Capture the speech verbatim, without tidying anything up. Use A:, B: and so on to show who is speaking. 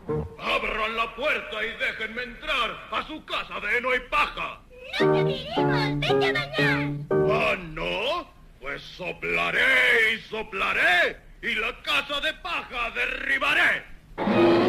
A: Abran la puerta y déjenme entrar a su casa de heno y paja.
B: ¡No te queremos! ¡Vete a bañar!
A: ¿Ah, no? Pues soplaré y soplaré y la casa de paja derribaré.